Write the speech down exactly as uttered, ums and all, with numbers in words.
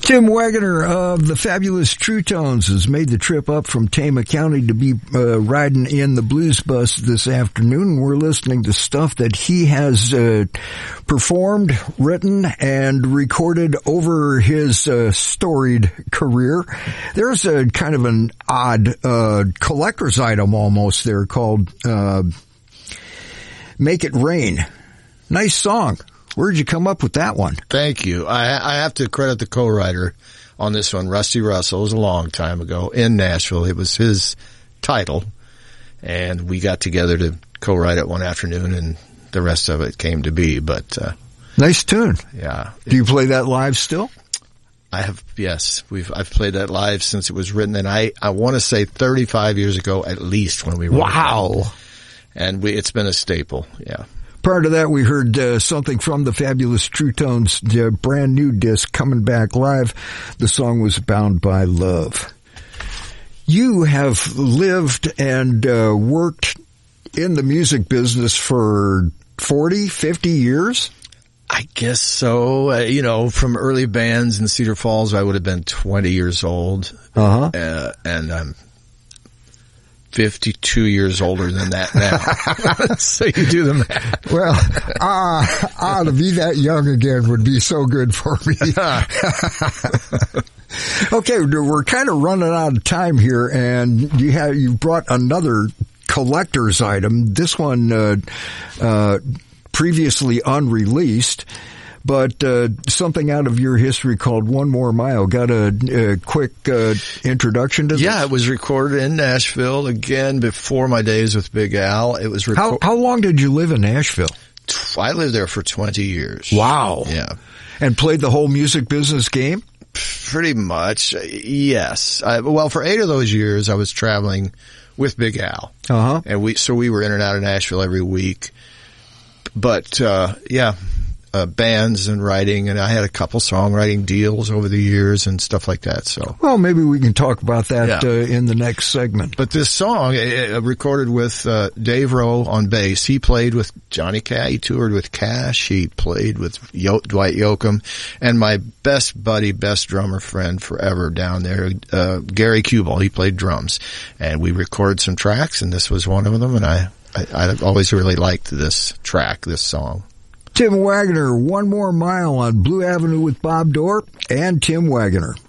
Tim Wagoner of the Fabulous True Tones has made the trip up from Tama County to be uh, riding in the Blues Bus this afternoon. We're listening to stuff that he has uh, performed, written, and recorded over his uh, storied career. There's a kind of an odd uh, collector's item almost there called uh, Make It Rain. Nice song. Where'd you come up with that one? Thank you. I, I have to credit the co-writer on this one, Rusty Russell. It was a long time ago in Nashville. It was his title, and we got together to co-write it one afternoon, and the rest of it came to be. But uh, nice tune. Yeah. Do you play that live still? I have, yes. We've I've played that live since it was written, and I I want to say thirty-five years ago at least when we wrote wow. it. Wow. And we it's been a staple. Yeah. Prior to that, we heard uh, something from the Fabulous True Tones, their brand new disc coming back live. The song was Bound by Love. You have lived and uh, worked in the music business for forty, fifty years? I guess so. Uh, you know, from early bands in Cedar Falls, I would have been twenty years old. Uh-huh. Uh, and I'm fifty-two years older than that now. So you do the math. Well, ah, uh, ah, to be that young again would be so good for me. Okay, we're kind of running out of time here, and you have you brought another collector's item. This one, uh, uh, previously unreleased. But uh, something out of your history called One More Mile. Got a, a quick uh, introduction to this? Yeah, it was recorded in Nashville, again, before my days with Big Al. It was reco- how, how long did you live in Nashville? I lived there for twenty years. Wow. Yeah. And played the whole music business game? Pretty much, yes. I, well, for eight of those years, I was traveling with Big Al. Uh-huh. And we, so we were in and out of Nashville every week. But, uh, yeah. Uh, bands and writing, and I had a couple songwriting deals over the years and stuff like that. So, well, maybe we can talk about that yeah. uh, in the next segment. But this song, uh, recorded with uh, Dave Rowe on bass. He played with Johnny Cash. He toured with Cash. He played with Yo- Dwight Yoakam, and my best buddy, best drummer friend forever down there, uh, Gary Kubel. He played drums, and we recorded some tracks, and this was one of them. And I, I, I always really liked this track, this song. Tim Wagoner, One More Mile on Blue Avenue with Bob Dorr and Tim Wagoner.